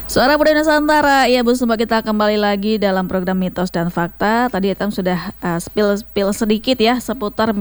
Suara Budaya Nusantara, ya Bu Sumba, kita kembali lagi dalam program Mitos dan Fakta. Tadi Etam sudah spill sedikit ya seputar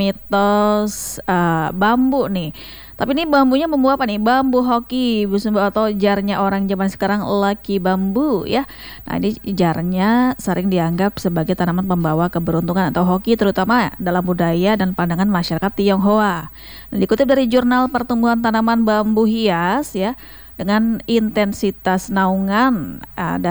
mitos bambu nih. Tapi ini bambunya bambu apa nih? Bambu hoki Bu Sumba, atau jarnya orang zaman sekarang laki bambu ya. Nah, ini jarnya sering dianggap sebagai tanaman pembawa keberuntungan atau hoki, terutama dalam budaya dan pandangan masyarakat Tionghoa. Nah, dikutip dari jurnal pertumbuhan tanaman bambu hias ya, dengan intensitas naungan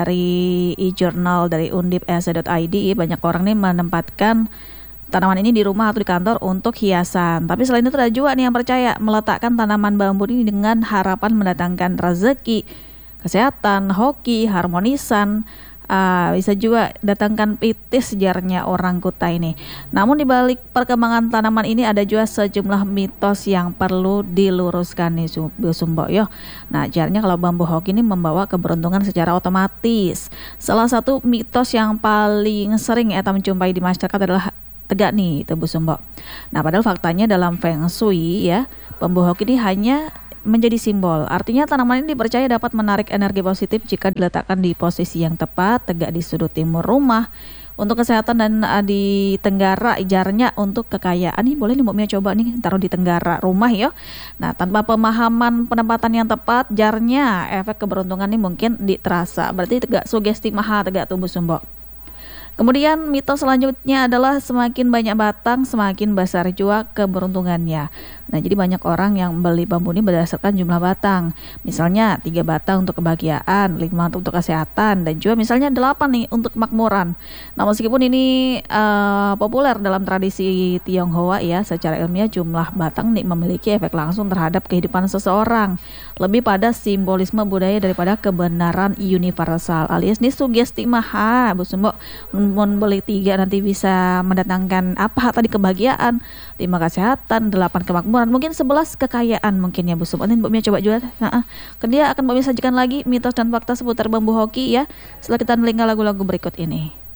dari e-journal dari undip.ac.id, banyak orang nih menempatkan tanaman ini di rumah atau di kantor untuk hiasan. Tapi selain itu ada juga nih yang percaya meletakkan tanaman bambu ini dengan harapan mendatangkan rezeki, kesehatan, hoki, harmonisan. Bisa juga datangkan pitis, jarnya orang Kutai ini. Namun di balik perkembangan tanaman ini ada juga sejumlah mitos yang perlu diluruskan nih Bu Sumbo yo. Nah, jarnya kalau bambu hoki ini membawa keberuntungan secara otomatis. Salah satu mitos yang paling sering kita menjumpai di masyarakat adalah tegak nih itu Bu Sumbo. Nah, padahal faktanya dalam Feng Shui ya, bambu hoki ini hanya menjadi simbol. Artinya tanaman ini dipercaya dapat menarik energi positif jika diletakkan di posisi yang tepat, tegak di sudut timur rumah. Untuk kesehatan dan di tenggara jarnya untuk kekayaan nih, boleh nih Mbak Mia coba nih taruh di tenggara rumah ya. Nah, tanpa pemahaman penempatan yang tepat jarnya, efek keberuntungan ini mungkin terasa. Berarti tegak sugesti maha tegak tubuh Sumbo. Kemudian mitos selanjutnya adalah semakin banyak batang, semakin besar jua keberuntungannya. Nah, jadi banyak orang yang beli bambu ini berdasarkan jumlah batang. Misalnya 3 batang untuk kebahagiaan, 5 untuk kesehatan, dan juga misalnya 8 nih untuk kemakmuran. Nah, meskipun ini populer dalam tradisi Tionghoa ya, secara ilmiah jumlah batang nih memiliki efek langsung terhadap kehidupan seseorang. Lebih pada simbolisme budaya daripada kebenaran universal, alias nih sugesti maha, Bu Sumbo. Beli 3 nanti bisa mendatangkan apa tadi, kebahagiaan, 5 kesehatan, 8 kemakmuran, mungkin 11 kekayaan mungkin ya Bu Sumbo. Nanti Mbak Mia coba jual. Dia akan Mbak Mia sajikan lagi mitos dan fakta seputar bambu hoki ya, setelah kita mendengar lagu-lagu berikut ini.